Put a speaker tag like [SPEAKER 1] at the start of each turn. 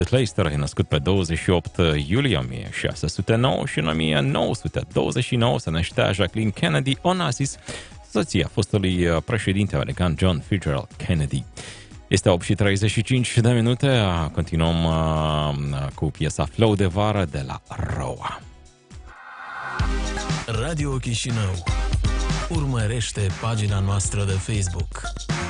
[SPEAKER 1] Leicester e născut pe 28 iulie 1609 și în 1929 se năștea Jacqueline Kennedy Onassis, soția fostului președinte american John Fitzgerald Kennedy. Este 8:35 de minute, continuăm cu piesa Flow de vară de la Roa.
[SPEAKER 2] Radio Chișinău. Urmărește pagina noastră de Facebook.